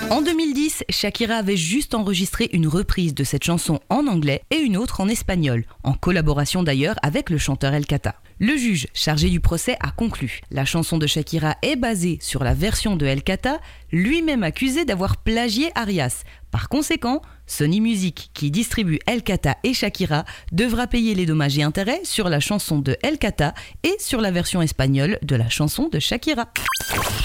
En 2010, Shakira avait juste enregistré une reprise de cette chanson en anglais et une autre en espagnol, en collaboration d'ailleurs avec le chanteur El Kata. Le juge chargé du procès a conclu. La chanson de Shakira est basée sur la version de El Kata, lui-même accusé d'avoir plagié Arias. Par conséquent, Sony Music, qui distribue El Kata et Shakira, devra payer les dommages et intérêts sur la chanson de El Kata et sur la version espagnole de la chanson de Shakira.